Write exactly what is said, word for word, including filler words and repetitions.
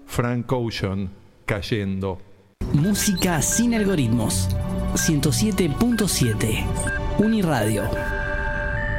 Frank Ocean, Cayendo. Música sin algoritmos. ciento siete punto siete. Uniradio.